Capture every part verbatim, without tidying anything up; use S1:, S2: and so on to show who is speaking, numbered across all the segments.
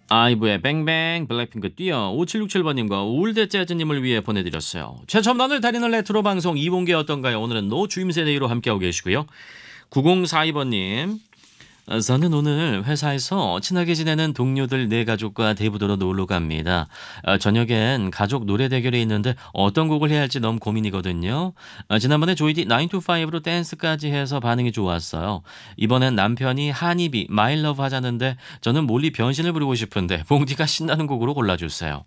S1: 아이브의 뱅뱅, 블랙핑크 뛰어, 오칠육칠 번님과 울대 재즈님을 위해 보내드렸어요. 최첨단을 달인을 레트로 방송 이봉계 어떤가요? 오늘은 노 주임세대로 함께하고 계시고요. 구공사이 번님, 어, 저는 오늘 회사에서 친하게 지내는 동료들 네 가족과 대부도로 놀러 갑니다. 어, 저녁엔 가족 노래 대결이 있는데 어떤 곡을 해야 할지 너무 고민이거든요. 어, 지난번에 조이디 나인 to 파이브로 댄스까지 해서 반응이 좋았어요. 이번엔 남편이 한이비 마이 러브 하자는데 저는 몰리 변신을 부르고 싶은데 봉디가 신나는 곡으로 골라주세요.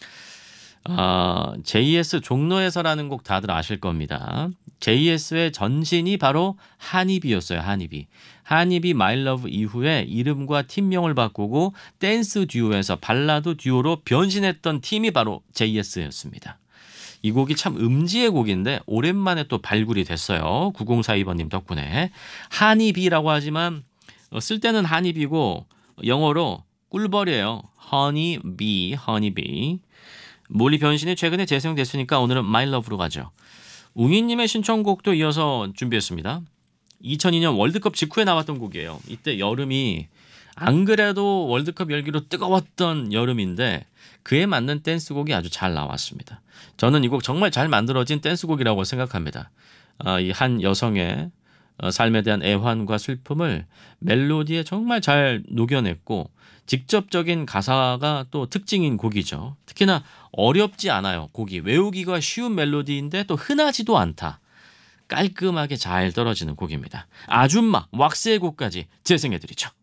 S1: 아, 제이에스 종로에서라는 곡 다들 아실 겁니다. 제이에스의 전신이 바로 한입이었어요. 한입이. 한입이 마이 러브 이후에 이름과 팀명을 바꾸고 댄스 듀오에서 발라드 듀오로 변신했던 팀이 바로 제이에스였습니다. 이 곡이 참 음지의 곡인데 오랜만에 또 발굴이 됐어요. 구공사이 번님 덕분에. 한입이라고 하지만 어, 쓸 때는 한입이고 영어로 꿀벌이에요. 허니 비, 허니 비. 몰리 변신이 최근에 재생됐으니까 오늘은 My Love로 가죠. 웅이님의 신청곡도 이어서 준비했습니다. 이천이 년 월드컵 직후에 나왔던 곡이에요. 이때 여름이 안 그래도 월드컵 열기로 뜨거웠던 여름인데 그에 맞는 댄스곡이 아주 잘 나왔습니다. 저는 이 곡 정말 잘 만들어진 댄스곡이라고 생각합니다. 아, 이 한 여성의 어, 삶에 대한 애환과 슬픔을 멜로디에 정말 잘 녹여냈고 직접적인 가사가 또 특징인 곡이죠. 특히나 어렵지 않아요. 곡이 외우기가 쉬운 멜로디인데 또 흔하지도 않다. 깔끔하게 잘 떨어지는 곡입니다. 아줌마 왁스의 곡까지 재생해드리죠.